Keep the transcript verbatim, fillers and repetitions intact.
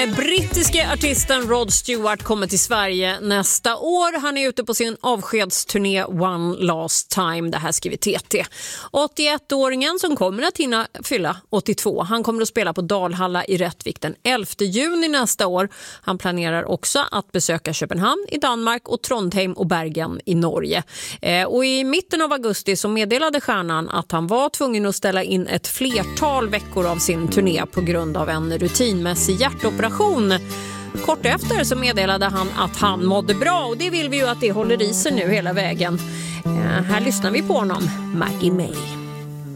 Den brittiske artisten Rod Stewart kommer till Sverige nästa år. Han är ute på sin avskedsturné One Last Time. Det här skriver T T. åttioettåringen som kommer att hinna fylla åttiotvå. Han kommer att spela på Dalhalla i Rättvik den elfte juni nästa år. Han planerar också att besöka Köpenhamn i Danmark och Trondheim och Bergen i Norge. Eh, och i mitten av augusti så meddelade stjärnan att han var tvungen att ställa in ett flertal veckor av sin turné på grund av en rutinmässig hjärtoperation. Kort efter så meddelade han att han mådde bra och det vill vi ju att det håller i sig nu hela vägen. Eh, här lyssnar vi på honom, Maggie May.